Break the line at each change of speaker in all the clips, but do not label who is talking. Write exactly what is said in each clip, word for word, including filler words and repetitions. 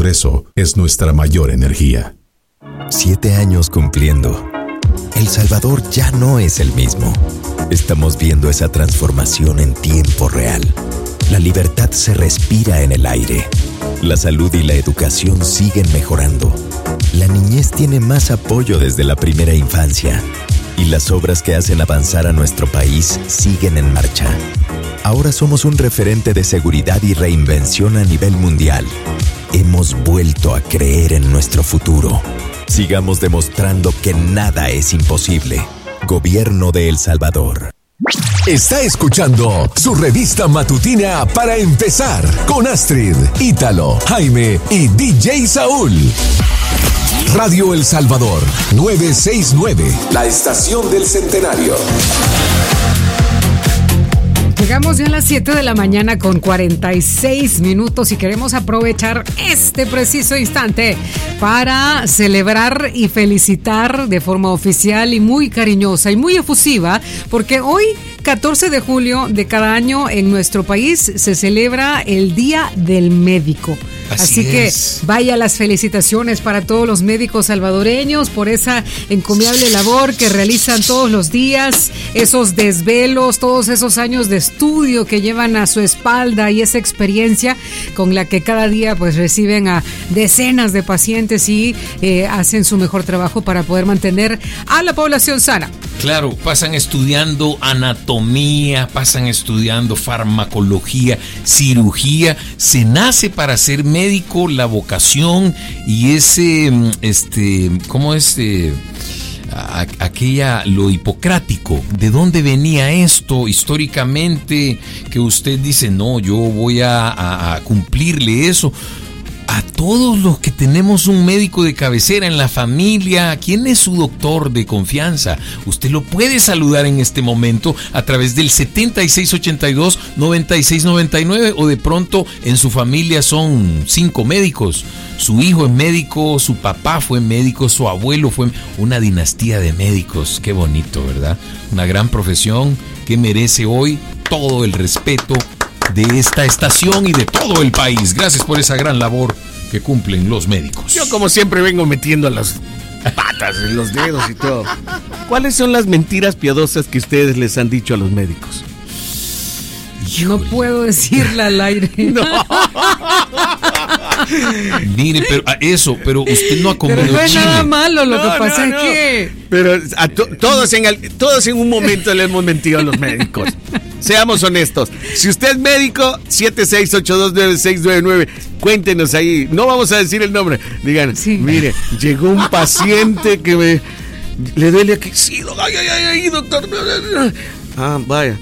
Por eso es nuestra mayor energía.
Siete años cumpliendo. El Salvador ya no es el mismo. Estamos viendo esa transformación en tiempo real. La libertad se respira en el aire. La salud y la educación siguen mejorando. La niñez tiene más apoyo desde la primera infancia. Y las obras que hacen avanzar a nuestro país siguen en marcha. Ahora somos un referente de seguridad y reinvención a nivel mundial. Hemos vuelto a creer en nuestro futuro. Sigamos demostrando que nada es imposible. Gobierno de El Salvador.
Está escuchando su revista matutina Para Empezar con Astrid, Ítalo, Jaime y D J Saúl. Radio El Salvador novecientos sesenta y nueve, la estación del centenario.
Llegamos ya a las siete de la mañana con cuarenta y seis minutos y queremos aprovechar este preciso instante para celebrar y felicitar de forma oficial y muy cariñosa y muy efusiva, porque hoy, catorce de julio de cada año en nuestro país, se celebra el Día del Médico. Así, Así que es. Vaya las felicitaciones para todos los médicos salvadoreños por esa encomiable labor que realizan todos los días, esos desvelos, todos esos años de estudio que llevan a su espalda y esa experiencia con la que cada día pues reciben a decenas de pacientes y eh, hacen su mejor trabajo para poder mantener a la población sana.
Claro, pasan estudiando anatomía, pasan estudiando farmacología, cirugía. Se nace para ser médico, la vocación y ese, este, ¿cómo es? Eh, a, aquella, lo hipocrático. ¿De dónde venía esto históricamente? Que usted dice, no, yo voy a, a, a cumplirle eso. A todos los que tenemos un médico de cabecera en la familia, ¿quién es su doctor de confianza? Usted lo puede saludar en este momento a través del setenta y seis ochenta y dos noventa y seis noventa y nueve, o de pronto en su familia son cinco médicos. Su hijo es médico, su papá fue médico, su abuelo fue una dinastía de médicos. Qué bonito, ¿verdad? Una gran profesión que merece hoy todo el respeto de esta estación y de todo el país. Gracias por esa gran labor que cumplen los médicos.
Yo, como siempre, vengo metiendo las patas en los dedos y todo. ¿Cuáles son las mentiras piadosas que ustedes les han dicho a los médicos?
No puedo decirla al aire. No.
Mire, pero eso, pero usted no ha comido
pero no es
chile.
nada malo, lo
no,
que pasa
no, no.
es que...
Pero a to- todos, en el, todos en un momento le hemos mentido a los médicos. Seamos honestos. Si usted es médico, siete seis ocho dos nueve seis nueve nueve, cuéntenos ahí. No vamos a decir el nombre. Digan, sí. Mire, llegó un paciente que me... le duele aquí. Sí, ay, ay, ay, ay, doctor. Ah, vaya.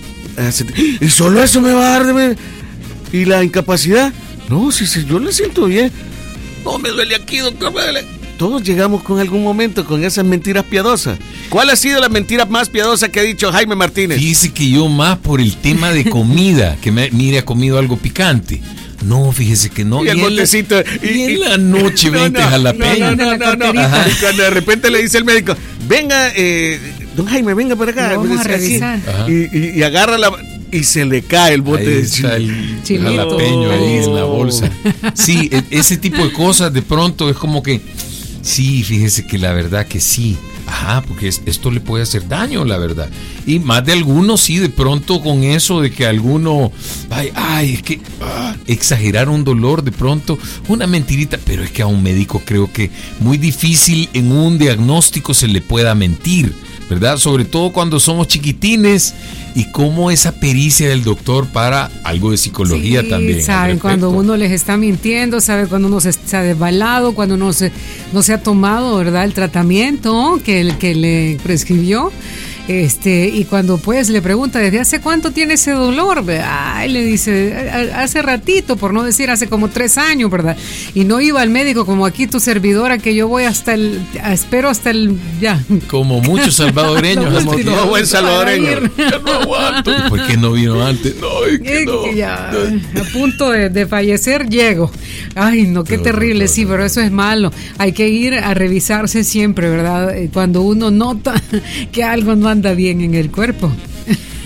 Y solo eso me va a dar de... ¿Y la incapacidad? No, sí, sí, yo le siento bien. No, me duele aquí, doctor, me duele. Todos llegamos con algún momento con esas mentiras piadosas. ¿Cuál ha sido la mentira más piadosa que ha dicho Jaime Martínez?
Fíjese que yo más por el tema de comida, que me, mire, ha comido algo picante. No, fíjese que no.
Y, y el botecito.
Y, y en la noche
no,
veinte
no,
jalapeños.
No, no, no, no, no. Y cuando de repente le dice el médico, venga, eh, don Jaime, venga para acá.
Lo vamos a revisar.
Y, y, y agarra la... y se le cae el bote
ahí
de
está
chile.
el
Chilito.
jalapeño ahí en la bolsa. Sí, ese tipo de cosas de pronto es como que, sí, fíjese que la verdad que sí. Ajá, porque esto le puede hacer daño, la verdad. Y más de algunos, sí, de pronto con eso de que alguno, ay, ay, es que ah, exagerar un dolor de pronto, una mentirita, pero es que a un médico creo que muy difícil en un diagnóstico se le pueda mentir, ¿verdad? Sobre todo cuando somos chiquitines y cómo esa pericia del doctor para algo de psicología sí, también.
Saben cuando uno les está mintiendo, sabe cuando uno se está desbalado, cuando uno se, no se ha tomado, ¿verdad? El tratamiento que, el, que le prescribió. Este, y cuando pues le pregunta, ¿desde hace cuánto tiene ese dolor? Ay, le dice, hace ratito, por no decir hace como tres años, ¿verdad? Y no iba al médico como aquí tu servidora, que yo voy hasta el, espero hasta el, ya.
Como muchos salvadoreños.
Como todo buen salvadoreño.
Ya no aguanto. ¿Y por qué no vino antes? No, es que
es
no.
Que ya, a punto de, de fallecer, llego. Ay, no, qué no, terrible, no, no, sí, pero eso es malo. Hay que ir a revisarse siempre, ¿verdad? Cuando uno nota que algo no anda bien en el cuerpo.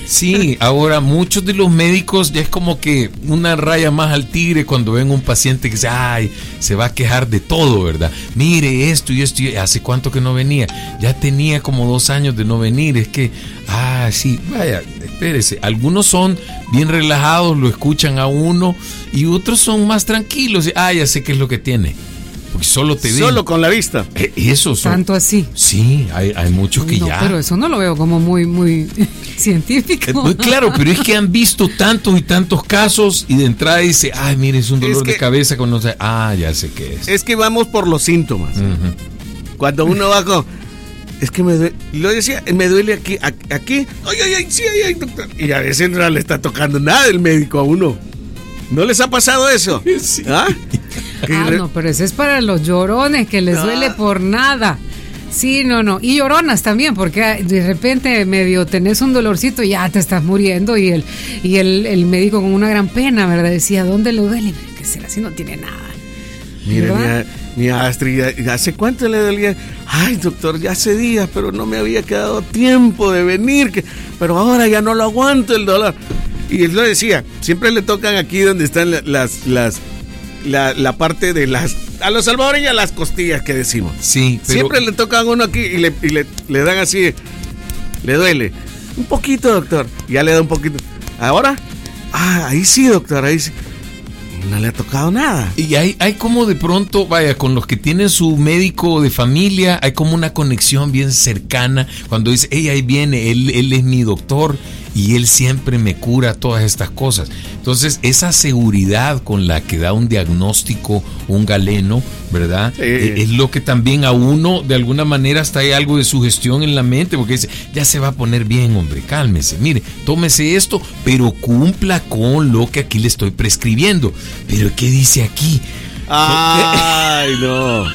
Sí, ahora muchos de los médicos ya es como que una raya más al tigre cuando ven un paciente que dice, ay, se va a quejar de todo, ¿verdad? Mire esto y esto, y ¿hace cuánto que no venía? Ya tenía como dos años de no venir, es que, ah, sí, vaya, espérese. Algunos son bien relajados, lo escuchan a uno, y otros son más tranquilos, ah, ya sé qué es lo que tiene. Porque solo te ven.
Solo con la vista.
Eh, eso son.
Tanto así.
Sí, hay, hay muchos que
no,
ya.
Pero eso no lo veo como muy, muy científico.
Eh, claro, pero es que han visto tantos y tantos casos y de entrada dice, ay, mire, es un dolor es que, de cabeza con no sé. Ah, ya sé qué es.
Es que vamos por los síntomas. Uh-huh. Cuando uno va con. Es que me duele, lo decía, me duele aquí, aquí. Ay, ay, ay, sí, ay, ay, doctor. Y a veces no le está tocando nada el médico a uno. ¿No les ha pasado eso?
Sí.
¿Ah? Ah, no, pero ese es para los llorones que les ah. duele por nada. Sí, no, no. Y lloronas también, porque de repente medio tenés un dolorcito y ya te estás muriendo. Y el, y el, el médico con una gran pena, ¿verdad? Decía, ¿dónde le duele? Que será si no tiene nada.
Mira, mi Astrid, ¿hace cuánto le dolía? Ay, doctor, ya hace días, pero no me había quedado tiempo de venir. Que, pero ahora ya no lo aguanto el dolor. Y él lo decía, siempre le tocan aquí donde están las, las, la, la parte de las, a los salvadoreños las costillas que decimos.
Sí,
pero... Siempre le tocan uno aquí y le, y le, le dan así, le duele. Un poquito, doctor, ya le da un poquito. Ahora, ah, ahí sí, doctor, ahí sí. No le ha tocado nada.
Y hay, hay como de pronto, vaya, con los que tienen su médico de familia, hay como una conexión bien cercana. Cuando dice, hey, ahí viene, él, él es mi doctor y él siempre me cura todas estas cosas. Entonces, esa seguridad con la que da un diagnóstico un galeno, ¿verdad? Sí. Es lo que también a uno, de alguna manera, hasta hay algo de sugestión en la mente, porque dice, ya se va a poner bien, hombre, cálmese, mire, tómese esto, pero cumpla con lo que aquí le estoy prescribiendo. Pero ¿qué dice aquí?
Ay, no.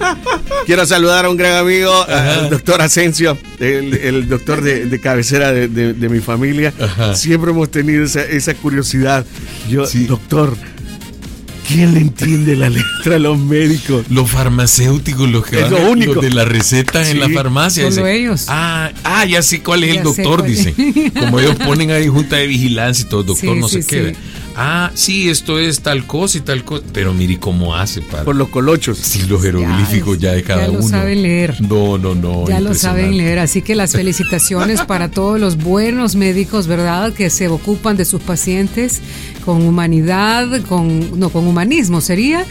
Quiero saludar a un gran amigo, al doctor Asensio, el, el doctor de, de cabecera de, de, de mi familia. Ajá. Siempre hemos tenido esa, esa curiosidad. Yo, sí. Doctor, ¿quién le entiende la letra a los médicos?
Los farmacéuticos, los que
es
van
lo único.
Los de las recetas sí. en la farmacia.
Solo
dice,
ellos.
Ah, ah, ya sé cuál es
ya
el doctor, dice. Como ellos ponen ahí junta de vigilancia y todo, doctor sí, no sí, sé qué. Sí. Ah, sí, esto es tal cosa y tal cosa. Pero mire cómo hace para.
Por los colochos.
Sí, los jeroglíficos ya, ya de cada
ya
uno.
Ya lo saben leer.
No, no, no.
Ya lo saben leer. Así que las felicitaciones para todos los buenos médicos, ¿verdad? Que se ocupan de sus pacientes con humanidad, con no, con humanismo sería,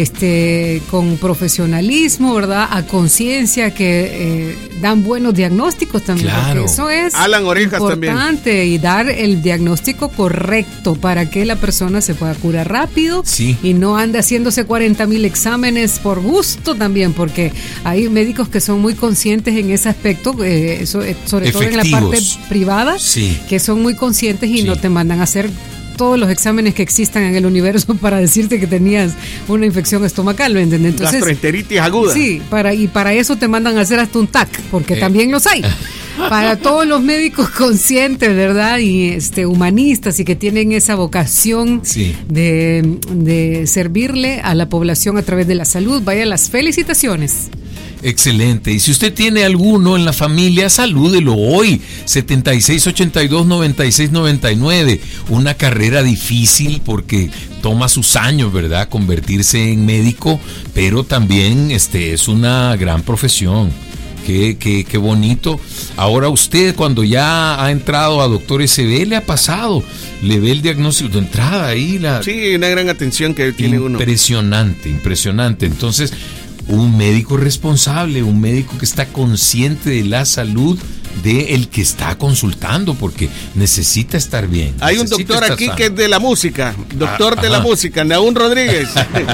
este, con profesionalismo, ¿verdad? A conciencia, que eh, dan buenos diagnósticos también.
Claro.
Porque eso es
Alan Orejas
importante
también.
Y dar el diagnóstico correcto para que la persona se pueda curar rápido
sí.
y no ande haciéndose cuarenta mil exámenes por gusto también, porque hay médicos que son muy conscientes en ese aspecto, eh, so, eh, sobre
Efectivos.
todo en la parte privada,
sí.
que son muy conscientes y
sí.
no te mandan a hacer todos los exámenes que existan en el universo para decirte que tenías una infección estomacal, ¿me entiendes? Entonces,
gastroenteritis aguda.
Sí, para, y para eso te mandan a hacer hasta un T A C, porque eh. también los hay. Para todos los médicos conscientes, ¿verdad? Y este humanistas y que tienen esa vocación
sí.
de, de servirle a la población a través de la salud. Vaya, las felicitaciones.
Excelente. Y si usted tiene alguno en la familia, salúdelo hoy. setenta y seis ochenta y dos noventa y seis noventa y nueve. Una carrera difícil porque toma sus años, ¿verdad? Convertirse en médico, pero también este, es una gran profesión. Qué, qué, qué bonito. Ahora usted, cuando ya ha entrado a Doctor S B, le ha pasado, le ve el diagnóstico de entrada ahí. La...
Sí, una gran atención que tiene uno.
Impresionante, impresionante. Entonces, un médico responsable, un médico que está consciente de la salud de el que está consultando, porque necesita estar bien.
Hay un doctor aquí sano. Que es de la música, doctor ah, de la música, Naún Rodríguez.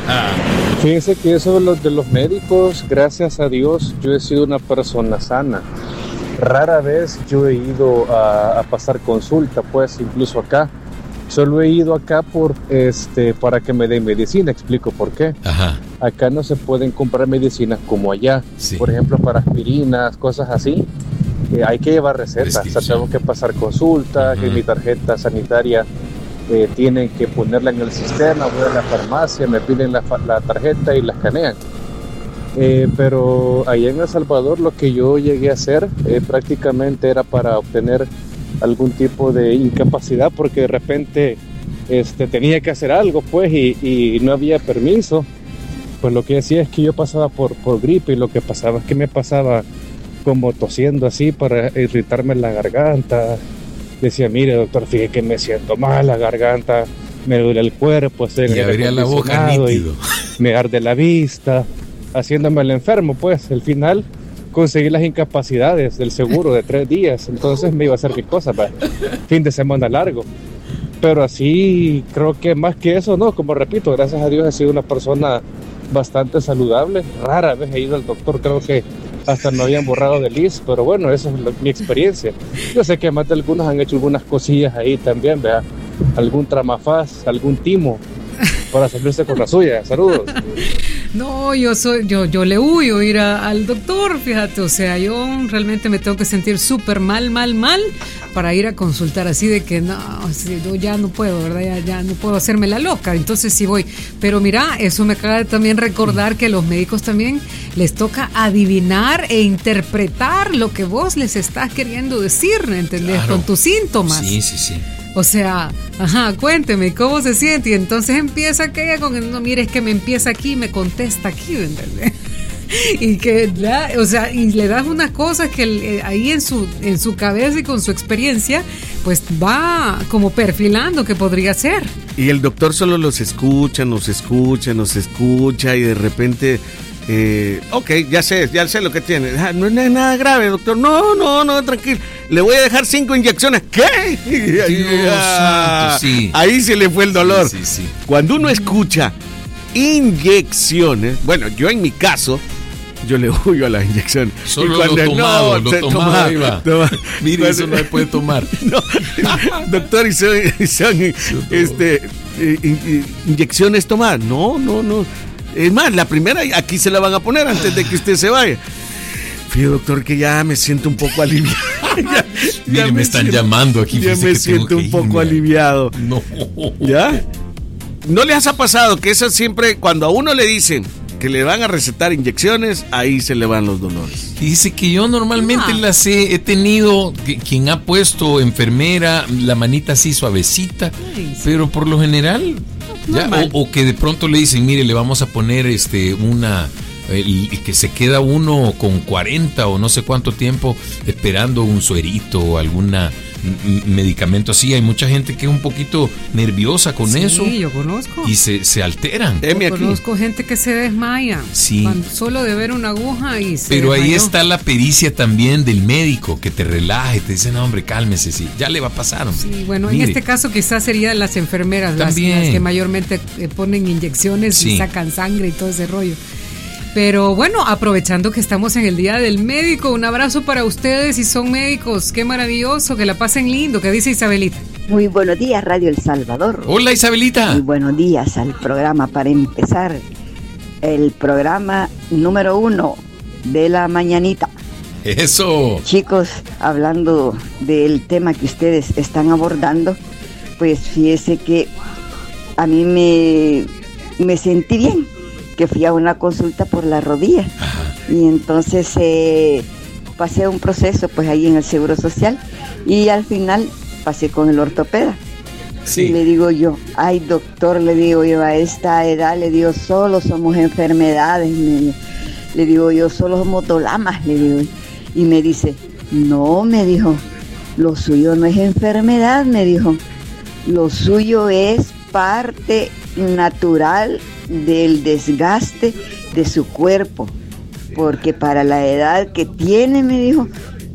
Fíjense que eso de los, de los médicos, gracias a Dios, yo he sido una persona sana. Rara vez yo he ido a, a pasar consulta, pues incluso acá. Solo he ido acá por este para que me den medicina, explico por qué.
Ajá.
Acá no se pueden comprar medicinas como allá.
Sí.
Por ejemplo, para aspirinas, cosas así. Eh, hay que llevar recetas, o sea, tengo que pasar consulta, uh-huh. que mi tarjeta sanitaria eh, tienen que ponerla en el sistema, voy a la farmacia, me piden la, la tarjeta y la escanean. Eh, pero allá en El Salvador lo que yo llegué a hacer eh, prácticamente era para obtener algún tipo de incapacidad porque de repente este, tenía que hacer algo pues y, y no había permiso. Pues lo que decía es que yo pasaba por, por gripe y lo que pasaba es que me pasaba como tosiendo así para irritarme la garganta. Decía, mire doctor, fíjese que me siento mal la garganta, me duele el cuerpo, estoy en
y
el
abría la boca nítido.
Me arde la vista, haciéndome el enfermo, pues al final conseguí las incapacidades del seguro de tres días, entonces me iba a hacer qué cosa, pues, fin de semana largo. Pero así creo que más que eso, no, como repito, gracias a Dios he sido una persona bastante saludable, rara vez he ido al doctor, creo que hasta no habían borrado del I S S, pero bueno, esa es lo, mi experiencia. Yo sé que más de algunos han hecho algunas cosillas ahí también, ¿verdad? Algún tramafaz, algún timo, para salirse con la suya. Saludos.
No, yo soy, yo, yo le huyo ir a, al doctor, fíjate, o sea, yo realmente me tengo que sentir súper mal, mal, mal para ir a consultar, así de que no, yo ya no puedo, ¿verdad? Ya, ya no puedo hacerme la loca, entonces sí voy. Pero mira, eso me acaba de también recordar que a los médicos también les toca adivinar e interpretar lo que vos les estás queriendo decir, ¿entendés?
Claro.
Con tus síntomas.
Sí, sí, sí.
O sea, ajá, cuénteme, ¿cómo se siente? Y entonces empieza aquella con, no, mire, es que me empieza aquí, me contesta aquí, ¿entendés? Y que, la, o sea, y le das unas cosas que eh, ahí en su, en su cabeza y con su experiencia, pues va como perfilando que podría ser.
Y el doctor solo los escucha, nos escucha, nos escucha y de repente... Eh, ok, ya sé, ya sé lo que tiene. Ah, no es nada grave, doctor. No, no, no, tranquilo. Le voy a dejar cinco inyecciones. ¿Qué?
Dios
ah,
santo, sí.
Ahí se le fue el dolor.
Sí, sí, sí.
Cuando uno escucha inyecciones, bueno, yo en mi caso, yo le huyo a las inyecciones.
Solo
y cuando,
lo tomado,
no,
lo tomado,
toma,
ahí va.
Toma,
Mire,
cuando,
eso no se puede tomar.
No, doctor, y son, y son este, eh, inyecciones tomadas. No, no, no. Es más, la primera aquí se la van a poner antes de que usted se vaya. Fíjate, doctor, que ya me siento un poco aliviado. ya,
Mire,
ya
me, me están
siento,
llamando aquí.
Ya me siento un poco
irme.
aliviado.
No.
¿Ya? ¿No les ha pasado que eso siempre, cuando a uno le dicen que le van a recetar inyecciones, ahí se le van los dolores?
Dice que yo normalmente
Ah.
las he, he tenido, que, quien ha puesto enfermera, la manita así suavecita,
Ay, sí.
pero por lo general, ya, o, o que de pronto le dicen, mire, le vamos a poner este una, el, que se queda uno con cuarenta o no sé cuánto tiempo esperando un suerito o alguna m- medicamento así. Hay mucha gente que es un poquito nerviosa con
Sí,
eso
yo conozco.
y se, se alteran.
Eh, Heme
Yo
aquí.
conozco gente que se desmaya.
Sí.
Cuando- solo de ver una aguja y se
Pero ahí
desmayó.
está la pericia también del médico, que te relaje, te dice, no hombre, cálmese, sí, ya le va a pasar. Hombre.
Sí, bueno,
Mire,
en este caso quizás serían las enfermeras las,
También.
las que mayormente eh, ponen inyecciones
Sí.
y sacan sangre y todo ese rollo. Pero bueno, aprovechando que estamos en el Día del Médico, un abrazo para ustedes si son médicos. Qué maravilloso, que la pasen lindo. ¿Qué dice Isabelita?
Muy buenos días, Radio El Salvador.
Hola, Isabelita.
Muy buenos días al programa. Para empezar, el programa número uno de la mañanita.
Eso.
Chicos, hablando del tema que ustedes están abordando, pues fíjese que a mí me, me sentí bien, que fui a una consulta por la rodilla.
Ajá.
Y entonces eh, pasé un proceso pues ahí en el Seguro Social y al final pasé con el ortopeda.
Sí.
Y le digo yo, ay doctor, le digo yo, a esta edad, le digo, solo somos enfermedades, me- le digo yo, solo somos dolamas, le digo. Y me dice, no, me dijo, lo suyo no es enfermedad, me dijo, lo suyo es parte natural del desgaste de su cuerpo, porque para la edad que tiene, me dijo,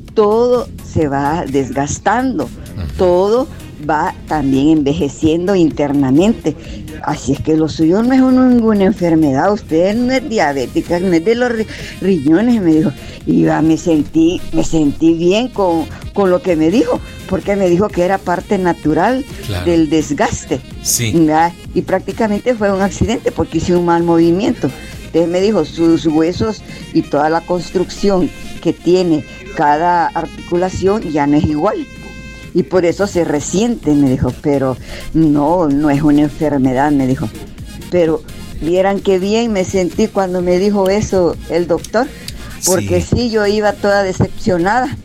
todo se va desgastando, todo va también envejeciendo internamente. Así es que lo suyo no es una, ninguna enfermedad, usted no es diabética, no es de los ri- riñones, me dijo. Y ya me sentí, me sentí bien con, con lo que me dijo, porque me dijo que era parte natural
Claro.
del desgaste.
Sí.
¿Verdad? Y prácticamente fue un accidente porque hice un mal movimiento. Entonces me dijo, sus huesos y toda la construcción que tiene cada articulación ya no es igual. Y por eso se resiente, me dijo, pero no, no es una enfermedad, me dijo. Pero vieran qué bien me sentí cuando me dijo eso el doctor, porque
Sí.
sí, yo iba toda decepcionada,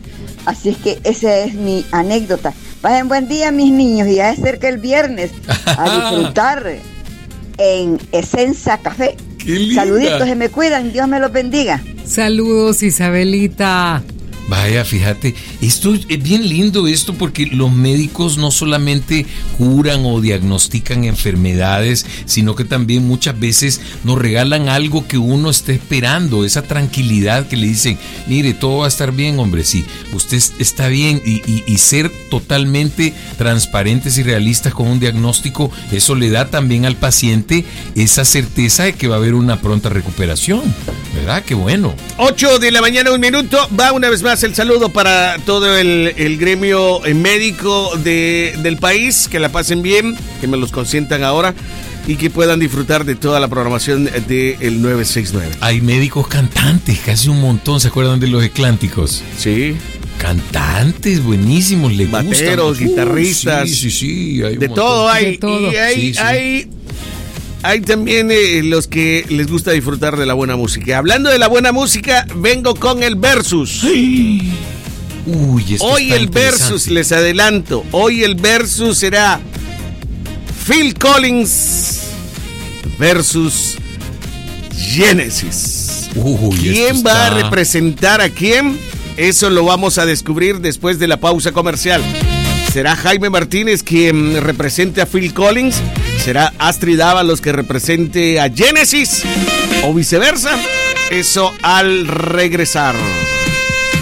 Así es que esa es mi anécdota. Pasen buen día, mis niños, y ya es cerca el viernes a disfrutar en Esencia Café. Saluditos, se me cuidan, Dios me los bendiga.
Saludos, Isabelita.
Vaya, fíjate, esto es bien lindo esto porque los médicos no solamente curan o diagnostican enfermedades, sino que también muchas veces nos regalan algo que uno está esperando, esa tranquilidad que le dicen, mire, todo va a estar bien, hombre, sí, usted está bien y, y, y ser totalmente transparentes y realistas con un diagnóstico, eso le da también al paciente esa certeza de que va a haber una pronta recuperación, ¿verdad? Qué bueno.
ocho de la mañana, un minuto, va una vez más el saludo para todo el, el gremio médico de, del país, que la pasen bien, que me los consientan ahora y que puedan disfrutar de toda la programación del nueve seis nueve.
Hay médicos cantantes, casi un montón, ¿se acuerdan de los Eclánticos?
Sí.
Cantantes buenísimos, le gustan.
Bateros, guitarristas.
Sí, sí, sí. Hay
de todo hay.
De todo.
Y hay,
Sí, sí.
hay Hay también eh, los que les gusta disfrutar de la buena música. Hablando de la buena música, vengo con el Versus.
Uy, esto
Hoy
está
el Versus,
interesante.
les adelanto, hoy el Versus será Phil Collins versus Genesis.
Uy,
¿Quién
esto
va
está-
a representar a quién? Eso lo vamos a descubrir después de la pausa comercial. ¿Será Jaime Martínez quien represente a Phil Collins? ¿Será Astrid Ábalos que represente a Genesis? ¿O viceversa? Eso al regresar.